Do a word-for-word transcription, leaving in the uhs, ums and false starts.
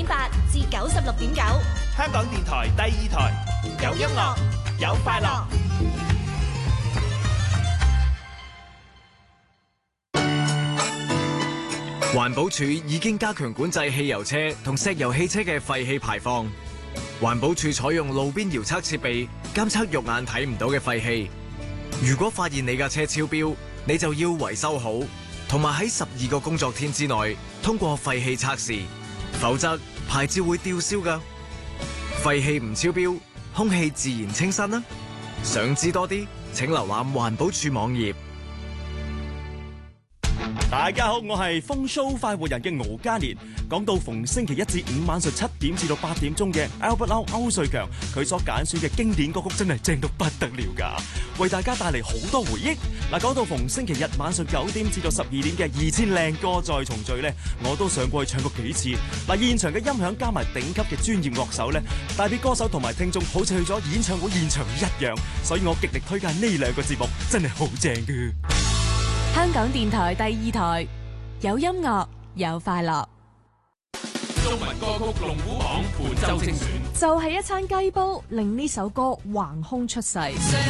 點八至九十六點九， 香港電台第二台，有音樂，有快樂。 環保署已經加強管制汽油車同石油汽車嘅廢氣排放。環保署採用路邊遙測設備監測肉眼睇唔到嘅廢氣。如果發現你架車超標，你就要維修好，同埋喺十二個工作天之內通過廢氣測試，否則牌照會吊銷㗎。廢氣唔超標，空氣自然清新啦。想知多啲，請瀏覽環保署網頁。 大家好，我係風騷快活人嘅敖嘉年。講到逢星期一至五晚上七點至到八點鐘嘅 Albert Lau 歐瑞強，佢所揀選嘅經典歌曲真係正到不得了噶，為大家帶嚟好多回憶。嗱，講到逢星期日晚上九點至到十二點嘅二千靚歌再重聚呢，我都上過去唱過幾次。嗱，現場嘅音響加埋頂級嘅專業樂手呢，帶俾歌手同埋聽眾好似去咗演唱會現場一樣，所以我極力推介呢兩個節目，真係好正嘅。 香港電台第二台，有音樂有快樂。 中文歌曲龍虎榜本周精選， 就係一餐雞煲令呢首歌橫空出世。